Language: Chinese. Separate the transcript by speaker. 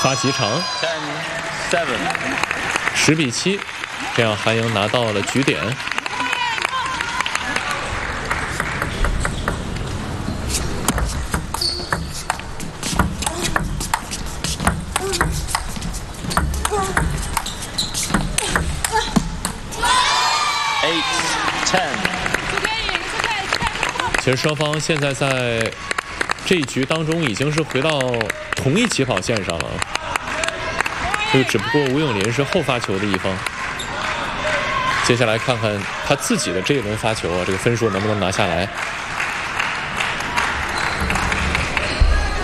Speaker 1: 发极长，10比7，这样韩莹拿到了局点。其实双方现在在这一局当中已经是回到同一起跑线上了，就只不过吴永林是后发球的一方。接下来看看他自己的这一轮发球啊，这个分数能不能拿下来。